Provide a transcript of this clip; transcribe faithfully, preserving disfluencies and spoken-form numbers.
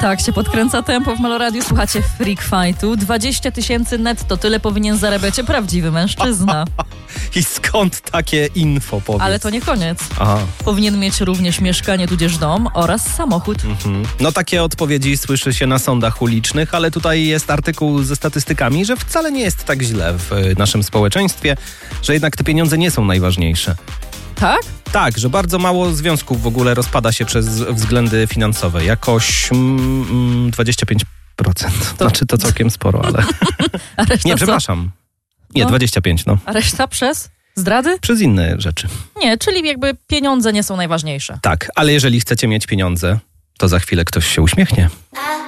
Tak się podkręca tempo w Meloradiu. Słuchacie Freak Fightu. dwadzieścia tysięcy netto, tyle powinien zarabiać prawdziwy mężczyzna. I skąd takie info, powiedz? Ale to nie koniec. Aha. Powinien mieć również mieszkanie, tudzież dom oraz samochód. Mhm. No takie odpowiedzi słyszy się na sądach ulicznych, ale tutaj jest artykuł ze statystykami, że wcale nie jest tak źle w naszym społeczeństwie, że jednak te pieniądze nie są najważniejsze. Tak? Tak, że bardzo mało związków w ogóle rozpada się przez względy finansowe. Jakoś mm, dwadzieścia pięć procent. To... Znaczy to całkiem sporo, ale... A reszta Nie, co? przepraszam. Nie, No. dwadzieścia pięć, no. A reszta przez zdrady? Przez inne rzeczy. Nie, czyli jakby pieniądze nie są najważniejsze. Tak, ale jeżeli chcecie mieć pieniądze, to za chwilę ktoś się uśmiechnie.